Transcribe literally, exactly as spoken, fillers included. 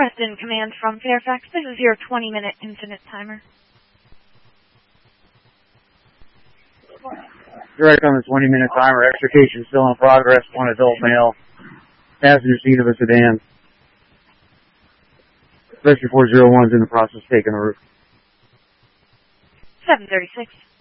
Preston Command from Fairfax. This is your twenty-minute incident timer. Direct on the twenty-minute timer. Extrication still in progress. One adult male. Passenger seat of a sedan. Rescue four oh one is in the process of taking the roof. seven thirty-six.